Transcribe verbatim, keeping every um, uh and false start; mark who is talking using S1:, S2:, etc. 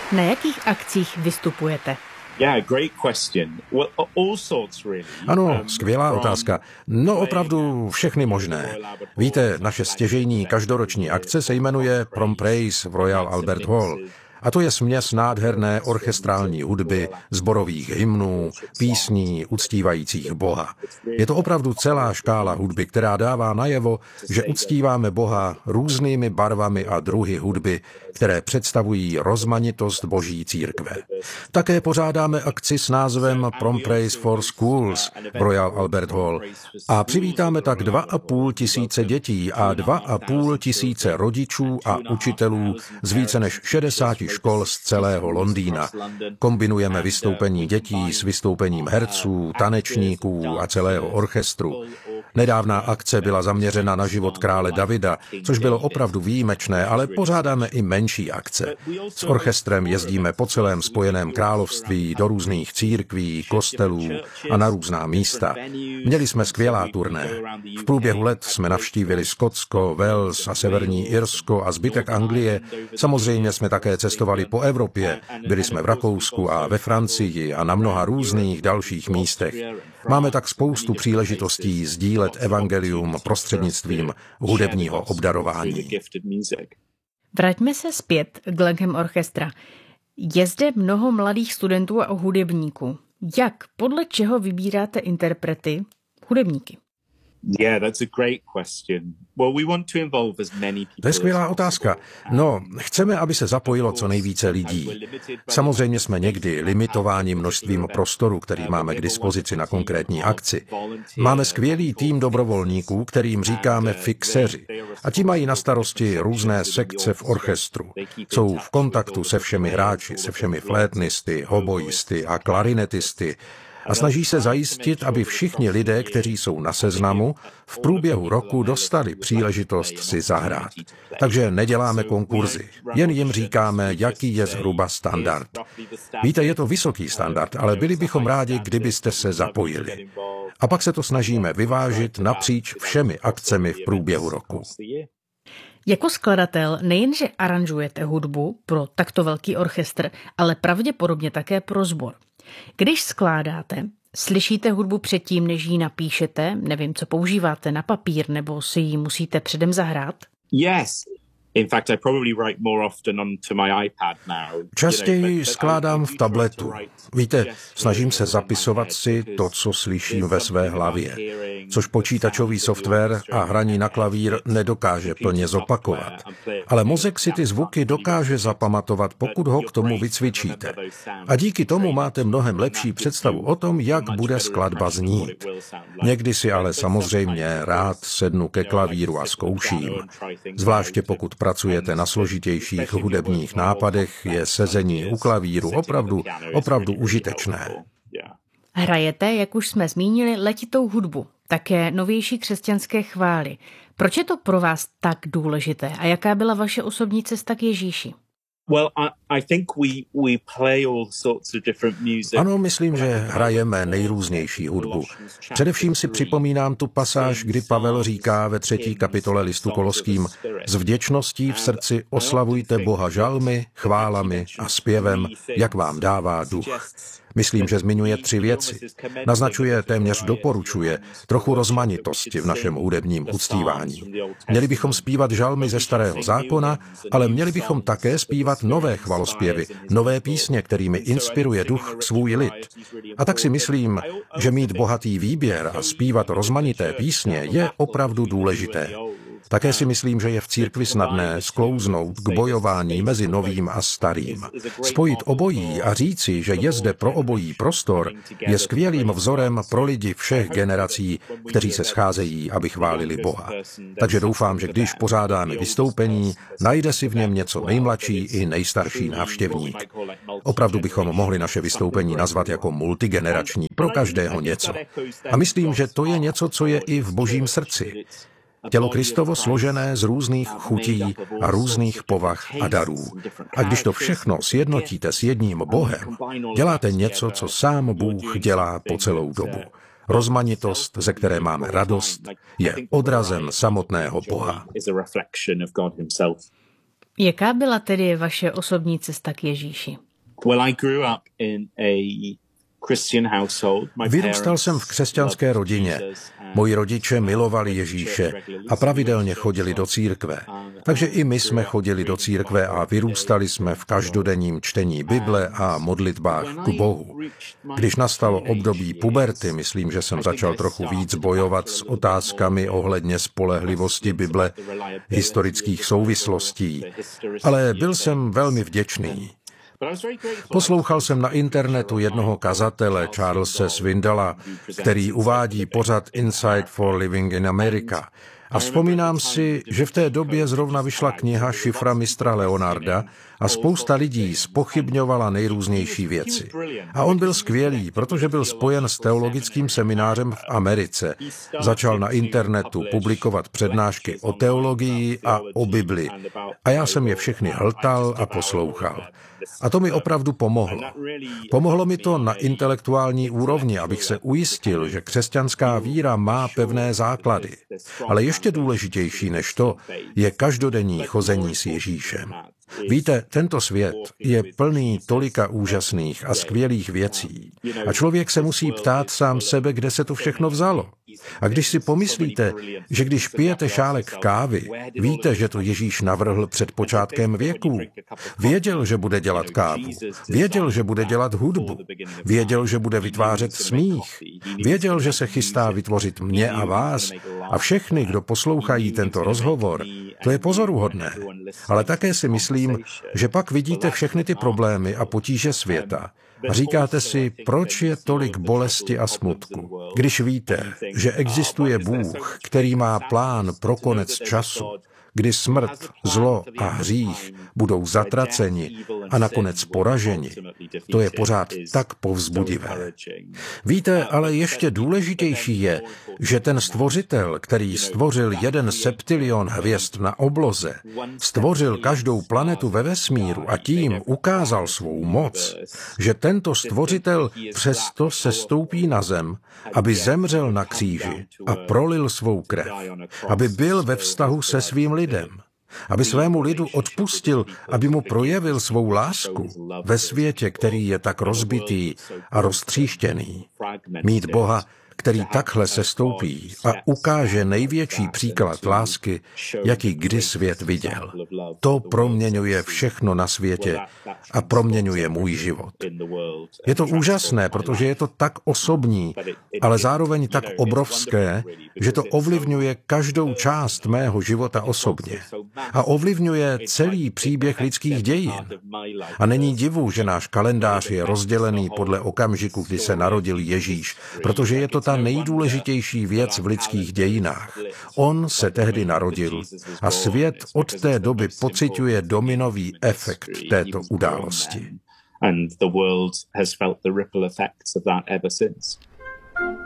S1: Na jakých akcích vystupujete?
S2: Ano, skvělá otázka. No opravdu všechny možné. Víte, naše stěžejní každoroční akce se jmenuje Prom Praise v Royal Albert Hall. A to je směs nádherné orchestrální hudby, sborových hymnů, písní uctívajících Boha. Je to opravdu celá škála hudby, která dává najevo, že uctíváme Boha různými barvami a druhy hudby, které představují rozmanitost Boží církve. Také pořádáme akci s názvem Prom Praise for Schools v Royal Albert Hall a přivítáme tak dva a půl tisíce dětí a dva a půl tisíce rodičů a učitelů z více než šedesáti škol z celého Londýna. Kombinujeme vystoupení dětí s vystoupením herců, tanečníků a celého orchestru. Nedávná akce byla zaměřena na život krále Davida, což bylo opravdu výjimečné, ale pořádáme i menší akce. S orchestrem jezdíme po celém Spojeném království do různých církví, kostelů a na různá místa. Měli jsme skvělá turné. V průběhu let jsme navštívili Skotsko, Wales a Severní Irsko a zbytek Anglie. Samozřejmě jsme také cestovali po Evropě. Byli jsme v Rakousku a ve Francii a na mnoha různých dalších místech. Máme tak spoustu příležitostí sdílet evangelium prostřednictvím hudebního obdarování.
S1: Vraťme se zpět k Glengham Orchestra. Je zde mnoho mladých studentů a hudebníků. Jak, podle čeho vybíráte interprety, hudebníky?
S2: To je skvělá otázka. No, chceme, aby se zapojilo co nejvíce lidí. Samozřejmě jsme někdy limitováni množstvím prostoru, který máme k dispozici na konkrétní akci. Máme skvělý tým dobrovolníků, kterým říkáme fixeři. A ti mají na starosti různé sekce v orchestru. Jsou v kontaktu se všemi hráči, se všemi flétnisty, hobojisty a klarinetisty, a snaží se zajistit, aby všichni lidé, kteří jsou na seznamu, v průběhu roku dostali příležitost si zahrát. Takže neděláme konkurzy, jen jim říkáme, jaký je zhruba standard. Víte, je to vysoký standard, ale byli bychom rádi, kdybyste se zapojili. A pak se to snažíme vyvážit napříč všemi akcemi v průběhu roku.
S1: Jako skladatel nejenže aranžujete hudbu pro takto velký orchestr, ale pravděpodobně také pro sbor. Když skládáte, slyšíte hudbu předtím, než ji napíšete, nevím, co používáte na papír, nebo si ji musíte předem zahrát?
S3: Yes. In fact, I probably write more often onto my iPad now.
S2: Častěji skládám v tabletu. Víte, snažím se zapisovat si to, co slyším ve své hlavě, což počítačový software a hraní na klavír nedokáže plně zopakovat. Ale mozek si ty zvuky dokáže zapamatovat, pokud ho k tomu vycvičíte. A díky tomu máte mnohem lepší představu o tom, jak bude skladba znít. Někdy si ale samozřejmě rád sednu ke klavíru a zkouším. Zvláště pokud pracujete na složitějších hudebních nápadech, je sezení u klavíru opravdu, opravdu užitečné.
S1: Hrajete, jak už jsme zmínili, letitou hudbu, také novější křesťanské chvály. Proč je to pro vás tak důležité a jaká byla vaše osobní cesta k Ježíši?
S2: Ano, myslím, že hrajeme nejrůznější hudbu. Především si připomínám tu pasáž, kdy Pavel říká ve třetí kapitole listu Koloským: s vděčností v srdci oslavujte Boha žalmy, chválami a zpěvem, jak vám dává duch. Myslím, že zmiňuje tři věci. Naznačuje, téměř doporučuje trochu rozmanitosti v našem hudebním uctívání. Měli bychom zpívat žalmy ze Starého zákona, ale měli bychom také zpívat nové chvalospěvy, nové písně, kterými inspiruje duch svůj lid. A tak si myslím, že mít bohatý výběr a zpívat rozmanité písně je opravdu důležité. Také si myslím, že je v církvi snadné sklouznout k bojování mezi novým a starým. Spojit obojí a říci, že je zde pro obojí prostor, je skvělým vzorem pro lidi všech generací, kteří se scházejí, aby chválili Boha. Takže doufám, že když pořádáme vystoupení, najde si v něm něco nejmladší i nejstarší návštěvník. Opravdu bychom mohli naše vystoupení nazvat jako multigenerační, pro každého něco. A myslím, že to je něco, co je i v Božím srdci. Tělo Kristovo složené z různých chutí a různých povah a darů. A když to všechno sjednotíte s jedním Bohem, děláte něco, co sám Bůh dělá po celou dobu. Rozmanitost, ze které máme radost, je odrazem samotného Boha.
S1: Jaká byla tedy vaše osobní cesta k Ježíši?
S3: Well, I grew up in a
S2: Vyrůstal jsem v křesťanské rodině. Moji rodiče milovali Ježíše a pravidelně chodili do církve. Takže i my jsme chodili do církve a vyrůstali jsme v každodenním čtení Bible a modlitbách k Bohu. Když nastalo období puberty, myslím, že jsem začal trochu víc bojovat s otázkami ohledně spolehlivosti Bible, historických souvislostí, ale byl jsem velmi vděčný. Poslouchal jsem na internetu jednoho kazatele, Charlese Swindolla, který uvádí pořad Insight for Living in America. A vzpomínám si, že v té době zrovna vyšla kniha Šifra mistra Leonarda a spousta lidí zpochybňovala nejrůznější věci. A on byl skvělý, protože byl spojen s teologickým seminářem v Americe. Začal na internetu publikovat přednášky o teologii a o Bibli. A já jsem je všechny hltal a poslouchal. A to mi opravdu pomohlo. Pomohlo mi to na intelektuální úrovni, abych se ujistil, že křesťanská víra má pevné základy. Ale ještě důležitější než to je každodenní chození s Ježíšem. Víte, tento svět je plný tolika úžasných a skvělých věcí. A člověk se musí ptát sám sebe, kde se to všechno vzalo. A když si pomyslíte, že když pijete šálek kávy, víte, že to Ježíš navrhl před počátkem věků. Věděl, že bude dělat kávu. Věděl, že bude dělat hudbu. Věděl, že bude vytvářet smích. Věděl, že se chystá vytvořit mě a vás a všechny, kdo poslouchají tento rozhovor. To je pozoruhodné. Ale také si myslím, že pak vidíte všechny ty problémy a potíže světa. A říkáte si, proč je tolik bolesti a smutku. Když víte, že existuje Bůh, který má plán pro konec času, kdy smrt, zlo a hřích budou zatraceni a nakonec poraženi, to je pořád tak povzbudivé. Víte, ale ještě důležitější je, že ten stvořitel, který stvořil jeden septilion hvězd na obloze, stvořil každou planetu ve vesmíru a tím ukázal svou moc, že tento stvořitel přesto sestoupí na zem, aby zemřel na kříži a prolil svou krev, aby byl ve vztahu se svým lidem, aby svému lidu odpustil, aby mu projevil svou lásku ve světě, který je tak rozbitý a roztříštěný. Mít Boha, který takhle sestoupí a ukáže největší příklad lásky, jaký kdy svět viděl. To proměňuje všechno na světě a proměňuje můj život. Je to úžasné, protože je to tak osobní, ale zároveň tak obrovské, že to ovlivňuje každou část mého života osobně. A ovlivňuje celý příběh lidských dějin. A není divu, že náš kalendář je rozdělený podle okamžiku, kdy se narodil Ježíš, protože je to ta nejdůležitější věc v lidských dějinách. On se tehdy narodil a svět od té doby pociťuje dominový efekt této události.